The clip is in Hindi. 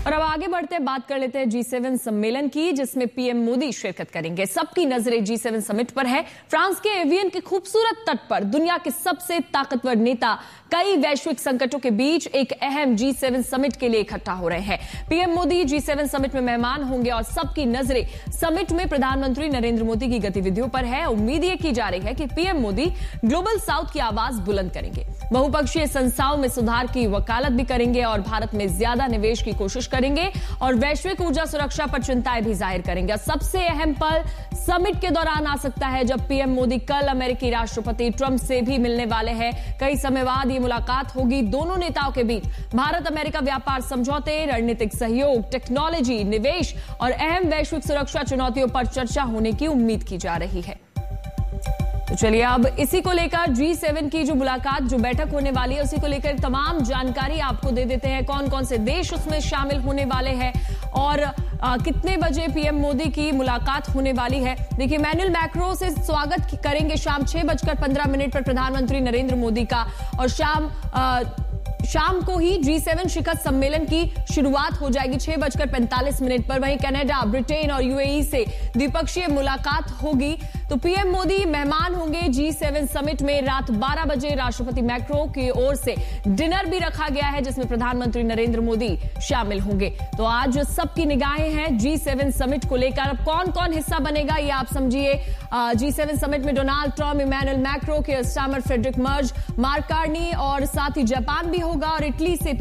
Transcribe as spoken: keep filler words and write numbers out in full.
और अब आगे बढ़ते बात कर लेते हैं जी सेवन सम्मेलन की, जिसमें पीएम मोदी शिरकत करेंगे। सबकी नजरें जी सेवन समिट पर है। फ्रांस के एवियन के खूबसूरत तट पर दुनिया के सबसे ताकतवर नेता कई वैश्विक संकटों के बीच एक अहम जी सेवन समिट के लिए इकट्ठा हो रहे हैं। PM Modi ji seven summit में मेहमान होंगे और सबकी नजरें समिट में प्रधानमंत्री नरेंद्र मोदी की गतिविधियों पर है। उम्मीद ये की जा रही है कि पीएम मोदी ग्लोबल साउथ की आवाज बुलंद करेंगे, बहुपक्षीय संस्थाओं में सुधार की वकालत भी करेंगे और भारत में ज्यादा निवेश की कोशिश करेंगे और वैश्विक ऊर्जा सुरक्षा पर चिंताएं भी जाहिर करेंगे। और सबसे अहम पल समिट के दौरान आ सकता है जब पीएम मोदी कल अमेरिकी राष्ट्रपति ट्रंप से भी मिलने वाले हैं। कई समय बाद ये मुलाकात होगी दोनों नेताओं के बीच। भारत अमेरिका व्यापार समझौते, रणनीतिक सहयोग, टेक्नोलॉजी, निवेश और अहम वैश्विक सुरक्षा चुनौतियों पर चर्चा होने की उम्मीद की जा रही है। तो चलिए अब इसी को लेकर जी सेवन की जो मुलाकात, जो बैठक होने वाली है, उसी को लेकर तमाम जानकारी आपको दे देते हैं। कौन कौन से देश उसमें शामिल होने वाले हैं और आ, कितने बजे पीएम मोदी की मुलाकात होने वाली है। देखिए, इमैनुअल मैक्रो से स्वागत करेंगे शाम छह बजकर पंद्रह मिनट पर प्रधानमंत्री नरेंद्र मोदी का और शाम आ, शाम को ही जी सेवन शिखर सम्मेलन की शुरुआत हो जाएगी छह बजकर पैंतालीस मिनट पर। वहीं कनाडा, ब्रिटेन और यूएई से द्विपक्षीय मुलाकात होगी। तो पीएम मोदी मेहमान होंगे जी सेवन समिट में। रात बारह बजे राष्ट्रपति मैक्रो की ओर से डिनर भी रखा गया है, जिसमें प्रधानमंत्री नरेंद्र मोदी शामिल होंगे। तो आज सबकी निगाहें हैं जी सेवन समिट को लेकर। अब कौन कौन हिस्सा बनेगा ये आप समझिए। जी सेवन समिट में Donald Trump, Emmanuel Macron, कीयर Starmer, Friedrich Merz, mark Carney और साथ ही जापान भी होगा और इटली से